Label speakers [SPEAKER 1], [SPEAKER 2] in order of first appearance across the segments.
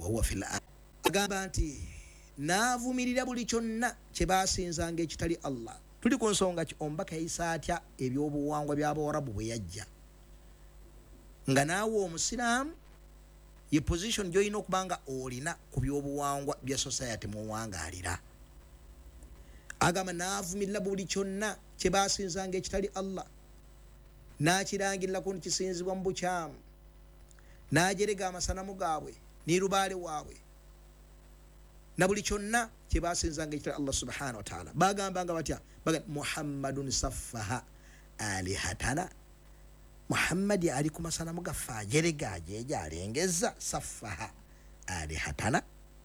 [SPEAKER 1] wa huwa fil agamba nti naavumirira buli kyonna kye baasinzanga ekitali Allah. Tuli ku nsonga ki omubaka yayisa atya ebyobuwangwa by'Abawarabu bwe yajja nga naawe omusiraamu ye position gy'olina okubanga olina ku byobuwangwa bya society mu wangaalira. Agamba naavumirira buli kyonna kye baasinzanga ekitali Allah, n'akirangirira ku kisinzibwa mu bukyamu, n'ajerega amasanamu gaabwe nirubaale waabwe na buli kyonna kye baasinzanga ekitali Allah subhanahu wa ta'ala. Bagambanga batya? Bagamba Muhammadun saffaha alihatana. Muhammad ali ku masanamu gaffe ajerega ajeja alengeza saffaha alihatana.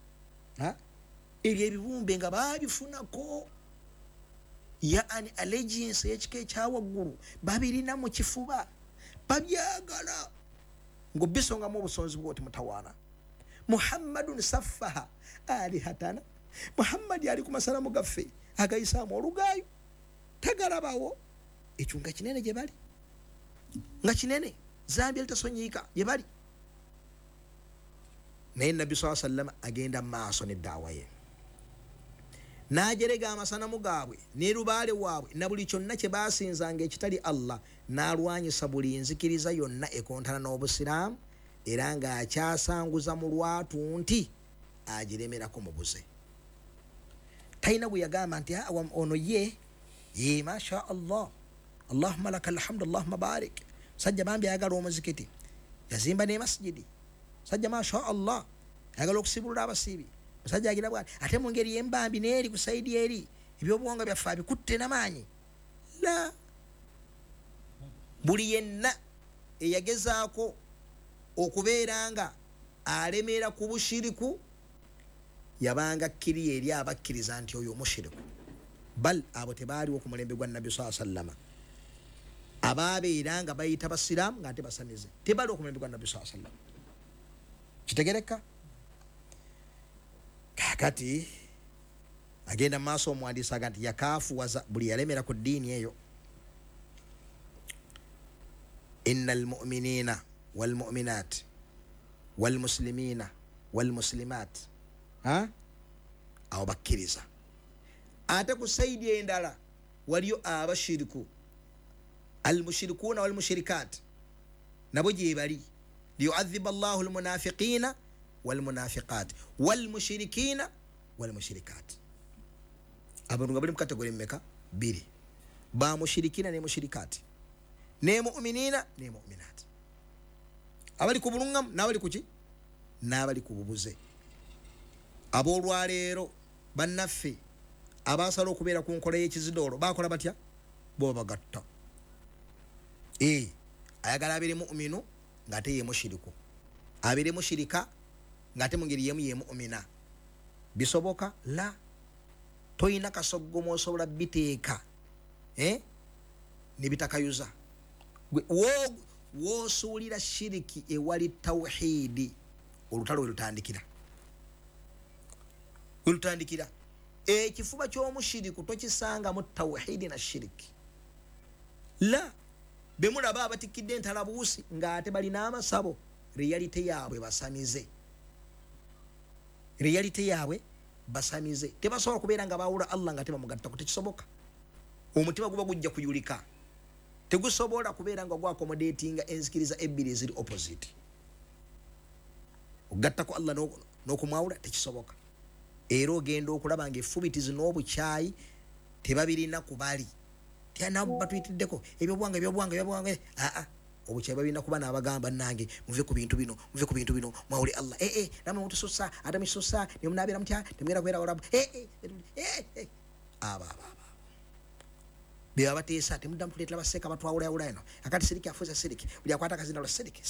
[SPEAKER 1] Ebyo ebibumbe nga baabifunako yaani allegiance y'ekika ekyawaggulu babirina mu kifuba babyagala ng'obisongamu obusonzi bw'oti mutawaana. Muhammadun saffaha alihatana. Muhammad ali ku masanamu gaffe agayisaamu olugaayo tagalabawo. Ekyo nga kinene gye bali, nga kinene Zambia litasonyiika gye bali. Naye Nabbi sallallahu alayhi wa sallam agenda maaso n'eddaawa ye, n'ajerega amasanamu gaabwe n'erubaale waabwe na buli kyonna kye baasinzanga ekitali Allah, n'alwanyisa buli nzikiriza yonna ekontana n'obusiraamu, era ng'akyasanguza mu lwatu nti agiremerako mu buze. Talina bwe yagamba nti ono ye masha Allah, Allahumma lakal hamdu Allahumma barik. Sajja bambi ayagala omuzikiti, yazimba ne masjidi. Sajja masha Allah ayagala okusibulula abasiibi. Musajja agira bwati ate mu ngeri y'embambi n'eri ku saidi eri ebyobuwangwa byaffe abikutte n'amaanyi. La, buli yenna eyagezaako okubeera nga alemera ku bushiriku yabanga kkiri eri abakkiriza nti oyo mushiriku. Bal abo tebaaliwo ku mulembe gwa Nabbi sallallahu alayhi wa sallam, abaabeera nga bayita basiraamu ng'ate basamize tebaaliwo ku mulembe gwa Nabbi sallallahu alayhi wa sallam. Kitegereka? Kakati agenda maaso omuwandiisi aga nti yakaafuwaza buli yalemera ku ddiini eyo. Innal mu'minina wal mu'minat wal muslimina wal muslimat awo bakkiriza. Ate ku saidi endala waliyo abashiriku, al mushrikuuna wal mushrikat, nabo gye bali. Liyu'adhiba Allahu al munafiqina wal munafiqat wal mushrikina wal mushrikat. Abantu nga bali mu kategori mmeka? Biri. Ba mushrikina ne mushrikati, ne mu'minina ne mu'minat. Abali ku bulungamu n'abali ku ki? N'abali ku bubuze. Aboolwaleero bannaffe abaasala okubeera ku nkola y'ekizidoolo baakola batya? Bo bagatta. Ayagala abeere mu'minu ng'ate ye mushiriku, abeere mushirika ng'ate mu ngeri yemu ye mu'mina. Bisoboka? La. Toyina kasoggomo osobola biteeka ne bitakayuza. Woosuulira shiriki ewali tawhiidi, olutalo welutandikira. Welutandikira ekifuba ky'omushiriku tokisanga mu tawhiidi na shiriki. La, bemulaba abatikidde entalabuusi ng'ate balina amasabo, realite yaabwe basamize. Realite yaabwe basamize. Tebasobola kubeera nga baawula Allah nga tebamugattako, tekisoboka. Omutima guba gujja kuyulika. Tegusobola kubeera nga gwakomodatinga enzikiriza ebbiri eziri opposite. Ogattako Allah n'okumwawula tekisoboka. Era ogenda okulaba ng'effubitizi n'obukyayi tebabirina ku bali. Nabo batuyitiddeko ebyobuwanga. Obukyayi babirina kuba n'abagamba nange muve ku bintu bino, mwawule Allah. Namwe mutusussa, ate musussa, ne munaabira mutya, temwera kwera Arabu. Beba bateesa temudda mutuleetera baseeka batwawulayawula eno. Akati siriki afuza siriki. Buli akwata akazinda lwa siriki.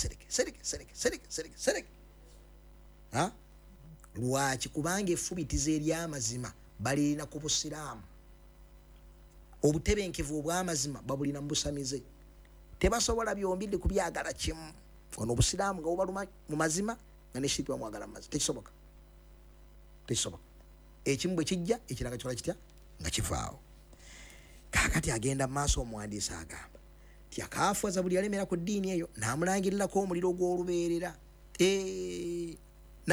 [SPEAKER 1] Lwaki? Kubanga effubitizi ery'amazima balirina ku busiraamu. Obutebenkevu obw'amazima babulina mu busamize. Tebasobola byombi kubyagala kimu. Ono obusiraamu nga bubaluma mu mazima nga ne shiriki bamwagala mu mazima. Tekisoboka. Ekimu bwe kijja ekiranga kikola kitya nga kivaawo. Kakati agenda maaso omuwandiisi agamba tyakaafuwaza buli yalemera ku ddiini eyo n'amulangirirako omuliro gw'olubeerera.